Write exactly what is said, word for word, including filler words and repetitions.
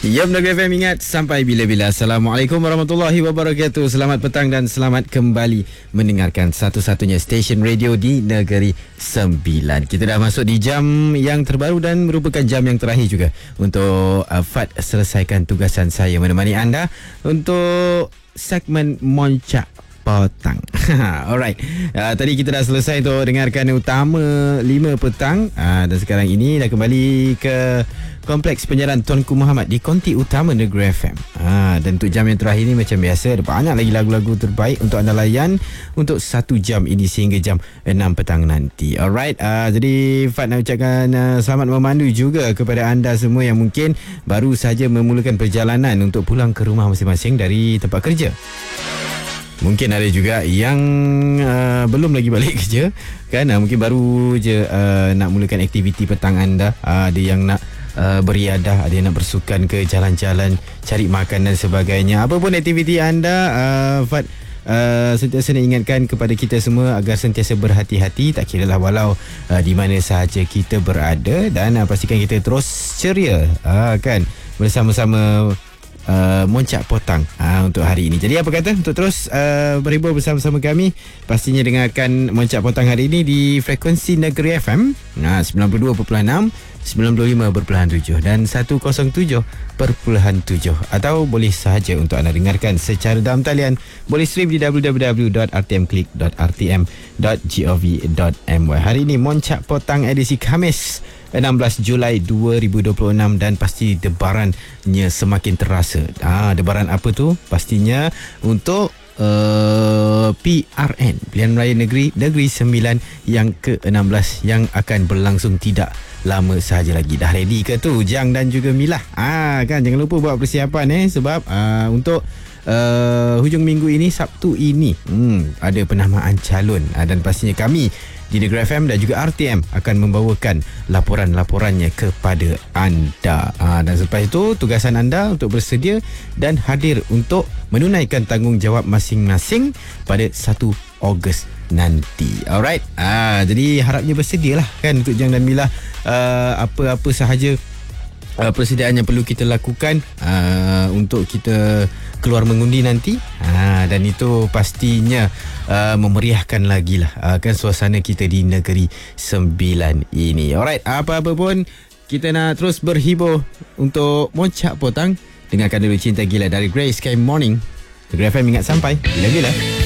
Ya, Negeri F M ingat sampai bila-bila. Assalamualaikum warahmatullahi wabarakatuh. Selamat petang dan selamat kembali mendengarkan satu-satunya stesen radio di Negeri Sembilan. Kita dah masuk di jam yang terbaru dan merupakan jam yang terakhir juga untuk uh, Fad selesaikan tugasan saya menemani anda untuk segmen Moncak Petang. Alright. Uh, tadi kita dah selesai untuk dengarkan utama lima petang uh, dan sekarang ini dah kembali ke Kompleks Penyiaran Tuanku Muhammad di konti utama Negeri F M. Ha, dan untuk jam yang terakhir ni macam biasa ada banyak lagi lagu-lagu terbaik untuk anda layan untuk satu jam ini sehingga jam enam petang nanti. Alright. Uh, jadi Fad nak ucapkan uh, selamat memandu juga kepada anda semua yang mungkin baru saja memulakan perjalanan untuk pulang ke rumah masing-masing dari tempat kerja. Mungkin ada juga yang uh, belum lagi balik kerja kan, uh, mungkin baru je uh, nak mulakan aktiviti petang anda. uh, Ada yang nak uh, beriadah, ada yang nak bersukan ke jalan-jalan, cari makan dan sebagainya. Apa pun aktiviti anda, uh, Fad Uh, sentiasa nak ingatkan kepada kita semua agar sentiasa berhati-hati, tak kira lah walau uh, di mana sahaja kita berada, dan uh, pastikan kita terus ceria uh, kan, bersama-sama Uh, Moncak Potang uh, untuk hari ini. Jadi apa kata untuk terus uh, berhibur bersama-sama kami, pastinya dengarkan Moncak Potang hari ini di frekuensi Negeri F M uh, sembilan puluh dua perpuluhan enam, sembilan puluh lima perpuluhan tujuh dan seratus tujuh perpuluhan tujuh, atau boleh sahaja untuk anda dengarkan secara dalam talian, boleh stream di w w w dot r t m click dot r t m dot gov dot m y. Hari ini Moncak Potang edisi Khamis enam belas Julai dua ribu dua puluh enam, dan pasti debarannya semakin terasa. Ah, debaran apa tu? Pastinya untuk uh, P R N, Pilihan Raya Negeri Negeri Sembilan yang ke enam belas yang akan berlangsung tidak lama sahaja lagi. Dah ready ke tu Jang dan juga Milah? Ah kan, jangan lupa buat persiapan eh, sebab uh, untuk uh, hujung minggu ini, Sabtu ini, hmm, ada penamaan calon, uh, dan pastinya kami di Negeri F M dan juga R T M akan membawakan laporan-laporannya kepada anda. Ha, dan selepas itu, tugasan anda untuk bersedia dan hadir untuk menunaikan tanggungjawab masing-masing pada satu Ogos nanti. Alright. Ha, jadi harapnya bersedialah kan untuk Jang dan Mila, uh, apa-apa sahaja Uh, persediaan yang perlu kita lakukan uh, untuk kita keluar mengundi nanti, uh, dan itu pastinya uh, memeriahkan lagi lah uh, kan suasana kita di Negeri Sembilan ini. Alright, apa-apa pun kita nak terus berhibur untuk Moncak Potang. Dengarkan dulu Cinta Gila dari Grey Sky Morning. Negeri F M ingat sampai bila-bila.